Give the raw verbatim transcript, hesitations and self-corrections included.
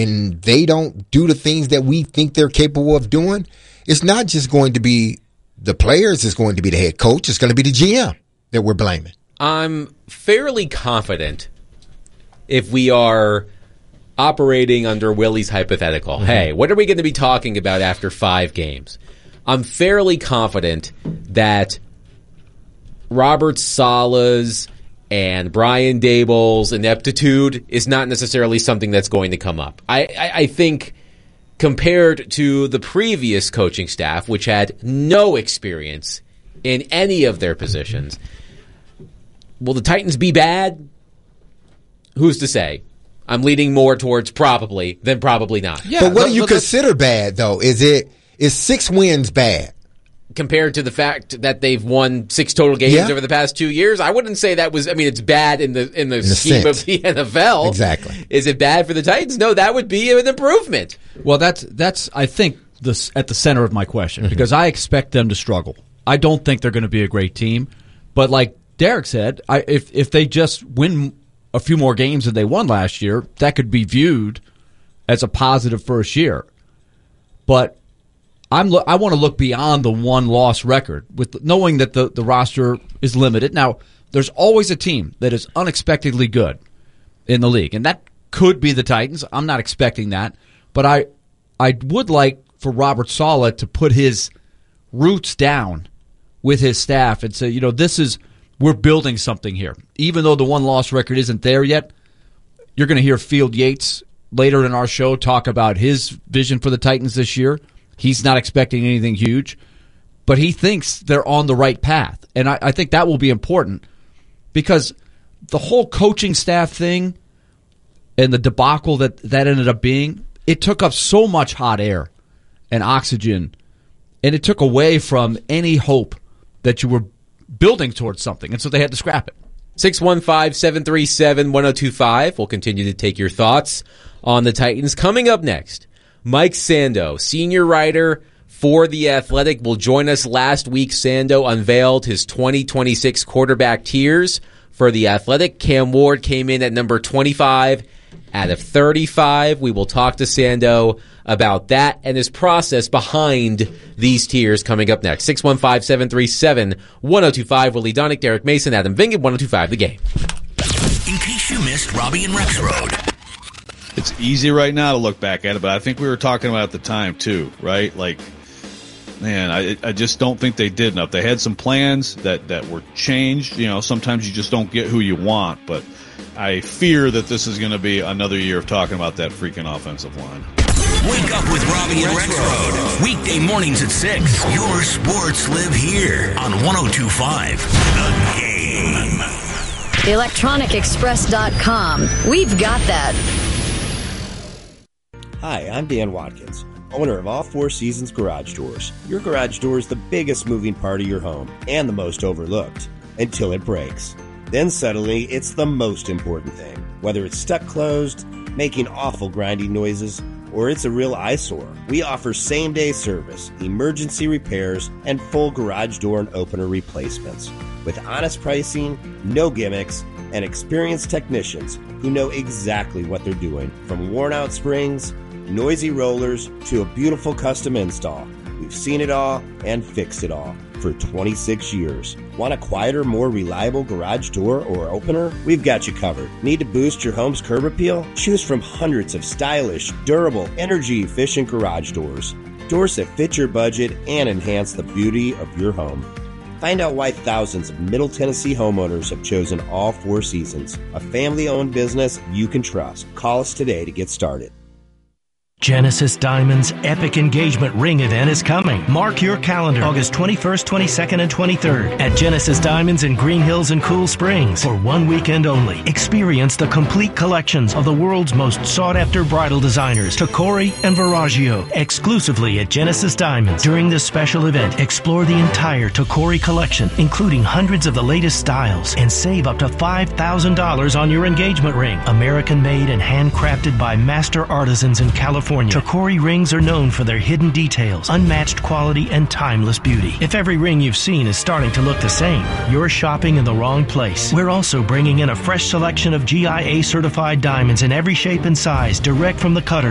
and they don't do the things that we think they're capable of doing, it's not just going to be the players, it's going to be the head coach, it's going to be the G M that we're blaming. I'm fairly confident if we are operating under Willie's hypothetical. Mm-hmm. Hey, what are we going to be talking about after five games? I'm fairly confident that Robert Saleh's and Brian Daboll's ineptitude is not necessarily something that's going to come up. I, I, I think compared to the previous coaching staff, which had no experience in any of their positions, will the Titans be bad? Who's to say? I'm leaning more towards probably than probably not. Yeah, but what do you consider bad, though? Is it is six wins bad? Compared to the fact that they've won six total games yeah. over the past two years, I wouldn't say that was. I mean, it's bad in the in the in scheme of the N F L. Exactly. Is it bad for the Titans? No, that would be an improvement. Well, that's that's I think this at the center of my question, mm-hmm. because I expect them to struggle. I don't think they're going to be a great team, but like Derek said, I, if if they just win a few more games than they won last year, that could be viewed as a positive first year. But I'm lo- I want to look beyond the one-loss record, with knowing that the, the roster is limited. Now, there's always a team that is unexpectedly good in the league, and that could be the Titans. I'm not expecting that. But I I would like for Robert Saleh to put his roots down with his staff and say, you know, this is we're building something here. Even though the one-loss record isn't there yet, you're going to hear Field Yates later in our show talk about his vision for the Titans this year. He's not expecting anything huge, but he thinks they're on the right path. And I, I think that will be important because the whole coaching staff thing and the debacle that that ended up being, it took up so much hot air and oxygen, and it took away from any hope that you were building towards something, and so they had to scrap it. six one five, seven three seven, one oh two five. We'll continue to take your thoughts on the Titans. Coming up next, Mike Sando, senior writer for The Athletic, will join us. Last week, Sando unveiled his twenty twenty-six quarterback tiers for The Athletic. Cam Ward came in at number twenty-five out of thirty-five. We will talk to Sando about that and his process behind these tiers coming up next. six one five, seven three seven, one oh two five. Willie Donick, Derek Mason, Adam Vingan, one oh two five The Game. In case you missed Robbie and Rex Road. It's easy right now to look back at it, but I think we were talking about it at the time too, right? Like, man, I I just don't think they did enough. They had some plans that, that were changed. You know, sometimes you just don't get who you want, but I fear that this is going to be another year of talking about that freaking offensive line. Wake up with Robbie and Rex Road. Weekday mornings at six. Your sports live here on one oh two five The Game. electronic express dot com. We've got that. Hi, I'm Dan Watkins, owner of All Four Seasons Garage Doors. Your garage door is the biggest moving part of your home and the most overlooked until it breaks. Then suddenly, it's the most important thing. Whether it's stuck closed, making awful grinding noises, or it's a real eyesore, we offer same-day service, emergency repairs, and full garage door and opener replacements. With honest pricing, no gimmicks, and experienced technicians who know exactly what they're doing. From worn-out springs, noisy rollers, to a beautiful custom install, we've seen it all and fixed it all for twenty-six years. Want a quieter, more reliable garage door or opener? We've got you covered. Need to boost your home's curb appeal? Choose from hundreds of stylish, durable, energy-efficient garage doors. Doors that fit your budget and enhance the beauty of your home. Find out why thousands of Middle Tennessee homeowners have chosen All Four Seasons, a family-owned business you can trust. Call us today to get started. Genesis Diamonds' epic engagement ring event is coming. Mark your calendar, August twenty-first, twenty-second, and twenty-third at Genesis Diamonds in Green Hills and Cool Springs for one weekend only. Experience the complete collections of the world's most sought-after bridal designers, Tacori and Verragio, exclusively at Genesis Diamonds. During this special event, explore the entire Tacori collection, including hundreds of the latest styles, and save up to five thousand dollars on your engagement ring. American-made and handcrafted by master artisans in California. Tacori rings are known for their hidden details, unmatched quality, and timeless beauty. If every ring you've seen is starting to look the same, you're shopping in the wrong place. We're also bringing in a fresh selection of G I A certified diamonds in every shape and size, direct from the cutter.